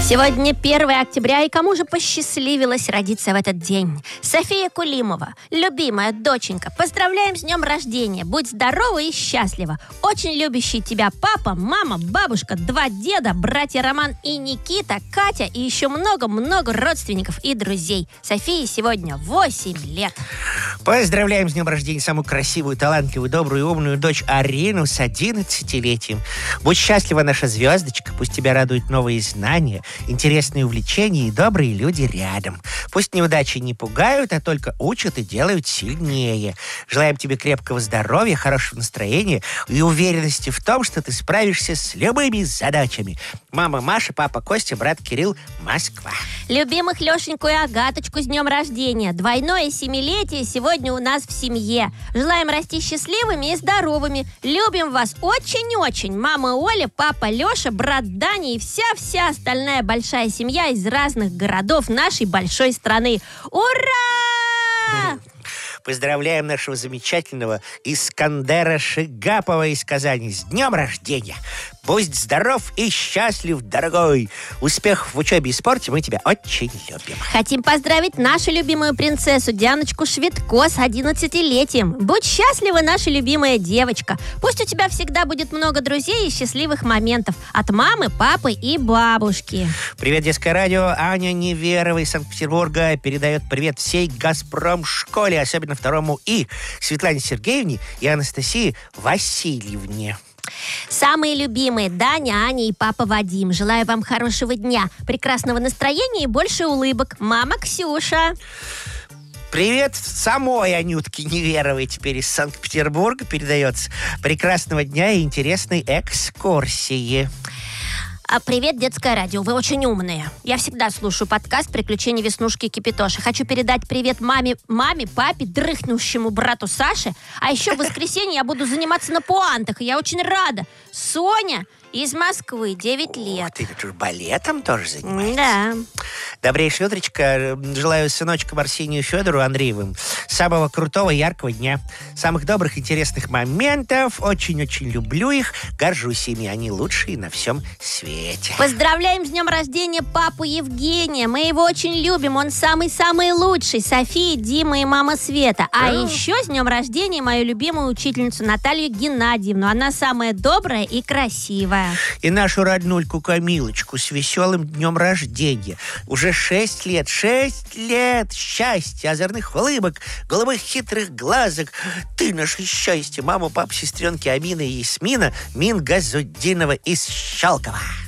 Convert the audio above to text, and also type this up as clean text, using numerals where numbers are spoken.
Сегодня 1 октября, и кому же посчастливилось родиться в этот день? София Кулимова, любимая доченька, поздравляем с днем рождения. Будь здорова и счастлива. Очень любящий тебя папа, мама, бабушка, 2 деда, братья Роман и Никита, Катя и еще много-много родственников и друзей. Софии сегодня 8 лет. Поздравляем с днем рождения самую красивую, талантливую, добрую и умную дочь Арину с 11-летием. Будь счастлива, наша звездочка. Пусть тебя радуют новые знания, интересные увлечения и добрые люди рядом. Пусть неудачи не пугают, а только учат и делают сильнее. Желаем тебе крепкого здоровья, хорошего настроения и уверенности в том, что ты справишься с любыми задачами. Мама Маша, папа Костя, брат Кирилл, Москва. Любимых Лешеньку и Агаточку с днем рождения. Двойное 7-летие сегодня у нас в семье. Желаем расти счастливыми и здоровыми. Любим вас очень-очень. Мама Оля, папа Леша, брат Даня и вся остальная большая семья из разных городов нашей большой страны. Ура! Поздравляем нашего замечательного Искандера Шигапова из Казани с днем рождения. Будь здоров и счастлив, дорогой. Успехов в учебе и спорте, мы тебя очень любим. Хотим поздравить нашу любимую принцессу Дианочку Швидко с 11-летием. Будь счастлива, наша любимая девочка. Пусть у тебя всегда будет много друзей и счастливых моментов от мамы, папы и бабушки. Привет, детское радио. Аня Неверова из Санкт-Петербурга передает привет всей Газпром-школе, особенно второму И, Светлане Сергеевне и Анастасии Васильевне. Самые любимые Даня, Аня и папа Вадим. Желаю вам хорошего дня, прекрасного настроения и больше улыбок. Мама Ксюша. Привет самой Анютке Неверовой теперь из Санкт-Петербурга передается. Прекрасного дня и интересной экскурсии. Привет, детское радио. Вы очень умные. Я всегда слушаю подкаст «Приключения Веснушки и Кипитоши». Хочу передать привет маме, папе, дрыхнущему брату Саше. А еще в воскресенье я буду заниматься на пуантах. И я очень рада. Соня из Москвы, 9 лет. Ты балетом тоже занимаешься? Да. Добрейшее утречко. Желаю сыночкам Арсению Федору Андреевым самого крутого, яркого дня. Самых добрых, интересных моментов. Очень-очень люблю их. Горжусь ими. Они лучшие на всем свете. Поздравляем с днем рождения папу Евгения. Мы его очень любим. Он самый-самый лучший. София, Дима и мама Света. А еще с днем рождения мою любимую учительницу Наталью Геннадьевну. Она самая добрая и красивая. И нашу роднульку Камилочку с веселым днем рождения. Уже 6 лет счастья, озорных улыбок, голубых хитрых глазок. Ты наше счастье. Мама, папа, сестренки Амина и Ясмина, Мин Газудинова из Щелково.